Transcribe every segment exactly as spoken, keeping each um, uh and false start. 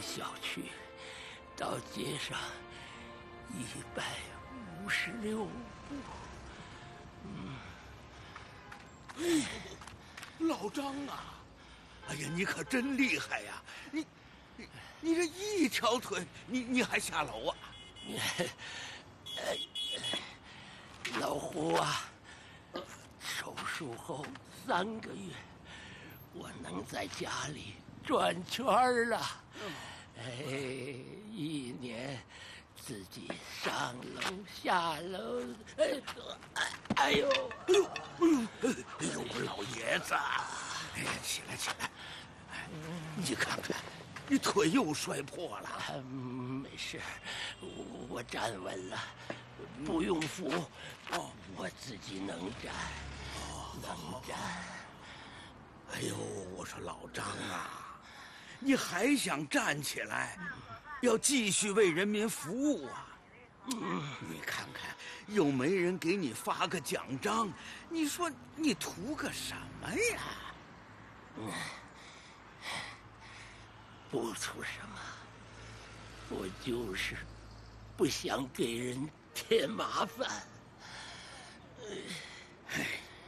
小区到街上一百五十六步。嗯， 哎，老张啊，哎呀，你可真厉害呀！你，你，你这一条腿，你你还下楼啊？ 老胡啊，手术后三个月，我能在家里转圈了。哎，一年自己上楼下楼，哎，哎呦， 哎呦，哎呦，哎呦，我老爷子，哎呀，起来起来，哎，你看看，你腿又摔破了。 啊、没事，我我站稳了，不用扶，哦，我自己能站，哦，能站。 哎呦，我说老张啊，你还想站起来，要继续为人民服务啊？嗯，你看看，又没人给你发个奖章，你说你图个什么呀？ 嗯，不图什么，我就是不想给人添麻烦。 哎，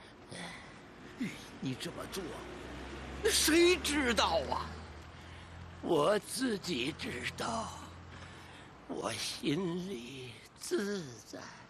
你这么做，那谁知道啊？ 我自己知道，我心里自在。